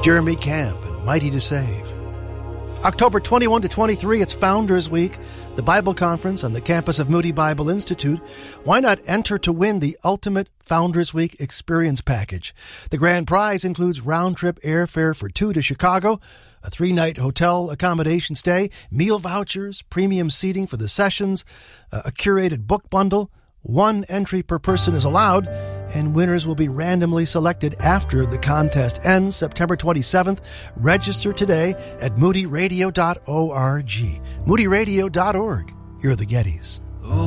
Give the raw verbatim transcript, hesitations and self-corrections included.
Jeremy Camp and Mighty to Save. October twenty-first to twenty-third, it's Founders Week, the Bible Conference on the campus of Moody Bible Institute. Why not enter to win the ultimate Founders Week experience package? The grand prize includes round-trip airfare for two to Chicago, a three-night hotel accommodation stay, meal vouchers, premium seating for the sessions, a curated book bundle. One entry per person is allowed, and winners will be randomly selected after the contest ends September twenty-seventh. Register today at moody radio dot org. moody radio dot org. Here are the Gettys.